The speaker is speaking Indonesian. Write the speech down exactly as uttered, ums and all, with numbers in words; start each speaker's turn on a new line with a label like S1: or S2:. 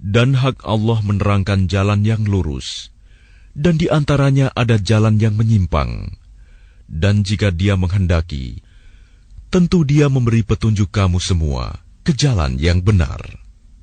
S1: Dan hak Allah menerangkan jalan yang lurus, dan di antaranya ada jalan yang menyimpang. Dan jika Dia menghendaki, tentu Dia memberi petunjuk kamu semua ke jalan yang benar.